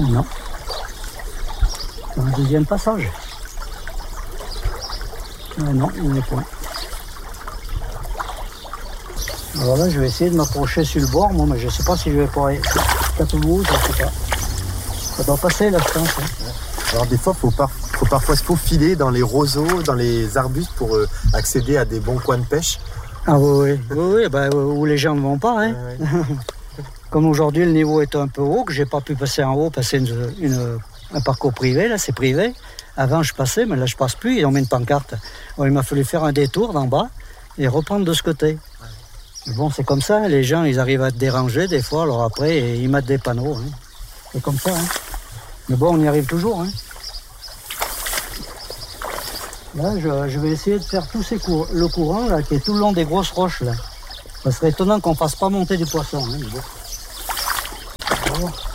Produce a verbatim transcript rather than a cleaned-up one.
Non. Dans le deuxième passage. Ah non, il n'y en a point. Alors là, je vais essayer de m'approcher sur le bord, moi, mais je ne sais pas si je vais pouvoir quatre bouts, je ne sais pas. Ça doit passer là, je pense. Hein. Alors des fois, il faut, par... faut parfois se faufiler dans les roseaux, dans les arbustes pour euh, accéder à des bons coins de pêche. Ah oui, oui, oui, oui bah, où les gens ne vont pas. Hein. Ouais, ouais. Comme aujourd'hui, le niveau est un peu haut, que je n'ai pas pu passer en haut, passer une, une, un parcours privé, là, c'est privé. Avant, je passais, mais là, je ne passe plus, ils ont mis une pancarte. Alors, il m'a fallu faire un détour d'en bas et reprendre de ce côté. Bon, c'est comme ça, les gens, ils arrivent à te déranger des fois, alors après, ils mettent des panneaux. Hein. C'est comme ça. Hein. Mais bon, on y arrive toujours. Hein. Là, je, je vais essayer de faire tout ces cour- le courant là, qui est tout le long des grosses roches. Là. Ça serait étonnant qu'on ne fasse pas monter du poisson. Hein, mais bon.